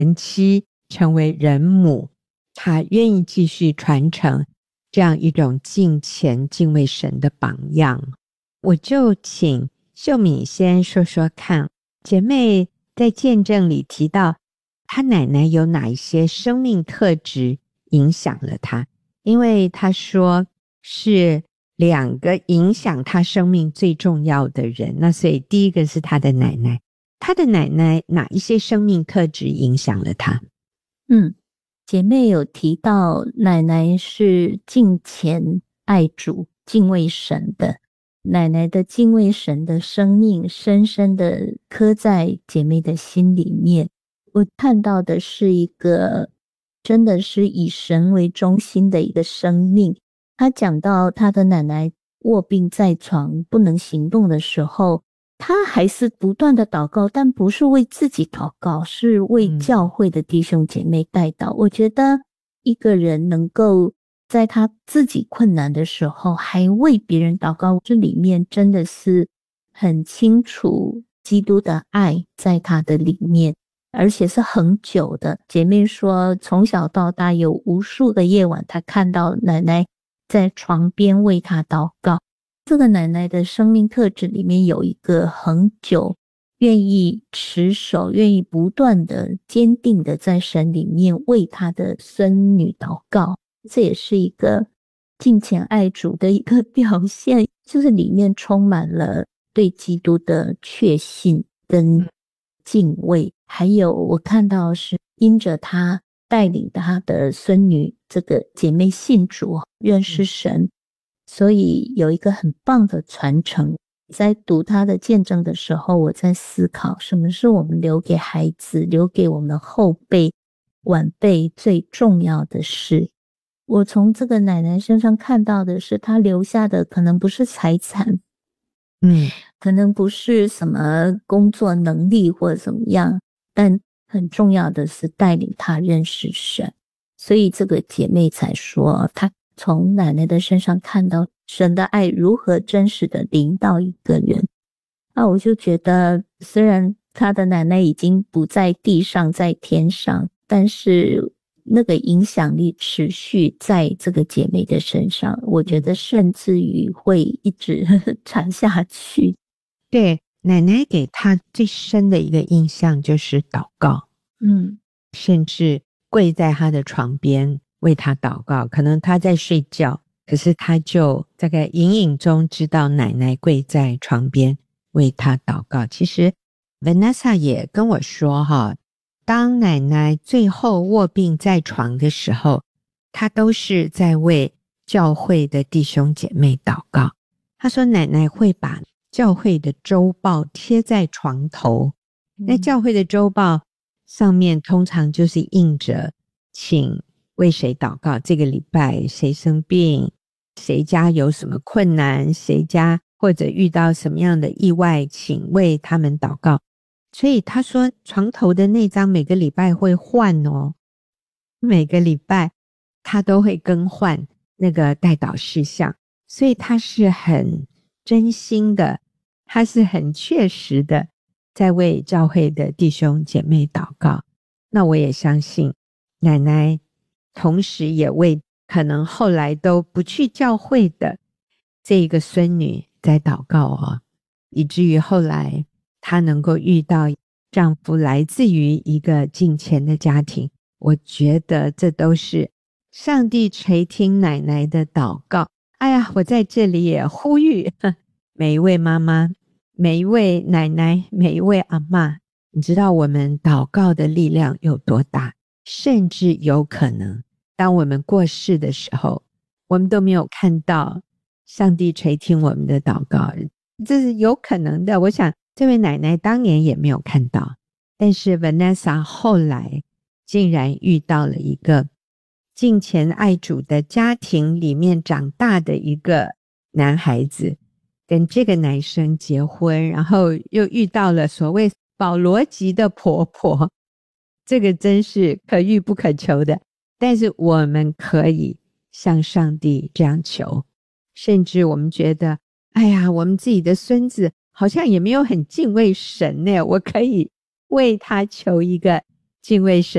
人妻成为人母，她愿意继续传承这样一种敬虔敬畏神的榜样。我就请秀敏先说说看，姐妹在见证里提到她奶奶有哪一些生命特质影响了她，因为她说是2个影响她生命最重要的人，那所以第一个是她的奶奶，她的奶奶哪一些生命特质影响了她？ 姐妹有提到奶奶是敬虔爱主敬畏神的，奶奶的敬畏神的生命深深的刻在姐妹的心里面。我看到的是一个真的是以神为中心的一个生命。她讲到她的奶奶卧病在床不能行动的时候，她还是不断的祷告，但不是为自己祷告，是为教会的弟兄姐妹代祷。我觉得一个人能够在他自己困难的时候还为别人祷告，这里面真的是很清楚基督的爱在他的里面，而且是很久的。姐妹说从小到大有无数个夜晚，她看到奶奶在床边为她祷告。这个奶奶的生命特质里面有一个很久愿意持守，愿意不断的坚定的在神里面为她的孙女祷告，这也是一个敬虔爱主的一个表现，就是里面充满了对基督的确信跟敬畏。还有我看到是因着她带领她的孙女这个姐妹信主认识神，所以有一个很棒的传承。在读他的见证的时候，我在思考什么是我们留给孩子留给我们的后辈晚辈最重要的事。我从这个奶奶身上看到的是，她留下的可能不是财产，可能不是什么工作能力或者怎么样，但很重要的是带领她认识神。所以这个姐妹才说她从奶奶的身上看到神的爱如何真实的临到一个人。那我就觉得虽然她的奶奶已经不在地上在天上，但是那个影响力持续在这个姐妹的身上，我觉得甚至于会一直传下去。 对，奶奶给她最深的一个印象就是祷告，甚至跪在她的床边为她祷告，可能她在睡觉，可是她就大概隐隐中知道奶奶跪在床边为她祷告。其实 Vanessa 也跟我说当奶奶最后卧病在床的时候，她都是在为教会的弟兄姐妹祷告。她说奶奶会把教会的周报贴在床头，那教会的周报上面通常就是印着请为谁祷告，这个礼拜谁生病，谁家有什么困难，谁家或者遇到什么样的意外，请为他们祷告。所以他说床头的那张每个礼拜会换每个礼拜他都会更换那个代祷事项，所以他是很真心的，他是很确实的在为教会的弟兄姐妹祷告。那我也相信奶奶同时也为可能后来都不去教会的这一个孙女在祷告以至于后来她能够遇到丈夫来自于一个敬虔的家庭。我觉得这都是上帝垂听奶奶的祷告。哎呀，我在这里也呼吁每一位妈妈，每一位奶奶，每一位阿嬷，你知道我们祷告的力量有多大，甚至有可能当我们过世的时候，我们都没有看到上帝垂听我们的祷告，这是有可能的。我想这位奶奶当年也没有看到，但是 Vanessa 后来竟然遇到了一个敬虔爱主的家庭里面长大的一个男孩子，跟这个男生结婚，然后又遇到了所谓保罗级的婆婆，这个真是可遇不可求的。但是我们可以向上帝这样求，甚至我们觉得哎呀，我们自己的孙子好像也没有很敬畏神呢，我可以为他求一个敬畏神。